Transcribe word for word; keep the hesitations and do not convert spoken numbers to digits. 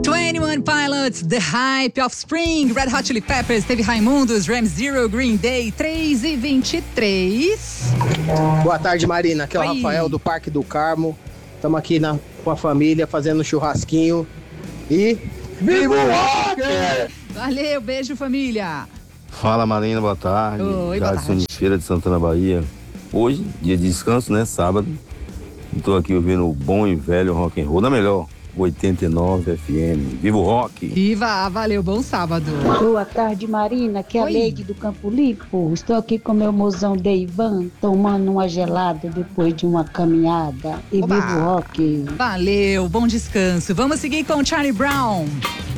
twenty one Pilots, The Hype, Offspring, Red Hot Chili Peppers, teve Raimundos, Ram Zero, Green Day, três e vinte e três. Boa tarde, Marina. Aqui é o Oi. Rafael do Parque do Carmo. Estamos aqui na, com a família fazendo um churrasquinho. E... Viva o rock! Valeu, beijo, família. Fala, Marina, boa tarde. Oi, boa Jadson tarde. de Feira de Santana, Bahia. Hoje, dia de descanso, né? Sábado. Estou aqui ouvindo o bom e velho rock and roll, da melhor, oitenta e nove F M. Viva o rock! Viva, valeu, bom sábado. Boa tarde, Marina, que é a Oi. Leide do Campo Limpo. Estou aqui com meu mozão Deivan, tomando uma gelada depois de uma caminhada. E Oba. viva o rock! Valeu, bom descanso. Vamos seguir com Charlie Brown.